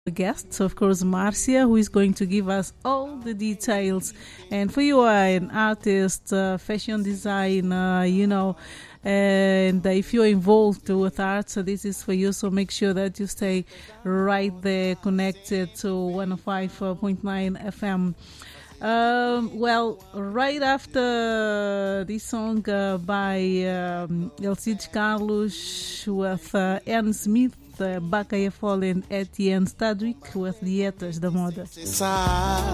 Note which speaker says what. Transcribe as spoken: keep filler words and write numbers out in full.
Speaker 1: guest, of course, Marcia, who is going to give us all the details. And for you are an artist, uh, fashion designer, you know, and if you're involved with art, so this is for you. So make sure that you stay right there connected to one oh five point nine F M. Um, well, right after this song uh, by um, Elcide Carlos with uh, Anne Smith, uh, Bacaya Fallen, Etienne Stadwick with Dietas da Moda.